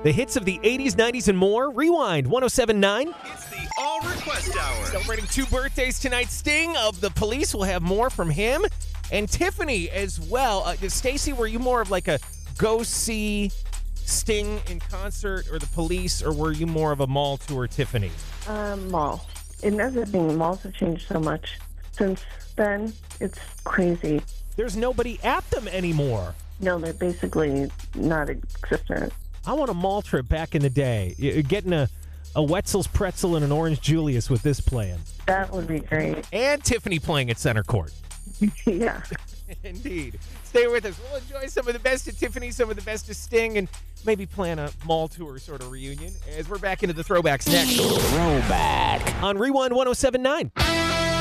The hits of the 80s, 90s, and more. Rewind 1079. It's the All Request Hour. Celebrating 2 birthdays tonight. Sting of the Police. We'll have more from him. And Tiffany as well. Stacey, were you more of like a go see Sting in concert or the Police, or were you more of a mall tour, Tiffany? Mall. It never been. Malls have changed so much since then. It's crazy. There's nobody at them anymore. No, they're basically not existent. I want a mall trip back in the day. Getting a Wetzel's pretzel and an Orange Julius with this playing. That would be great. And Tiffany playing at center court. Yeah. Indeed. Stay with us. We'll enjoy some of the best of Tiffany, some of the best of Sting, and maybe plan a mall tour sort of reunion as we're back into the throwbacks next. Throwback. On Rewind 1079.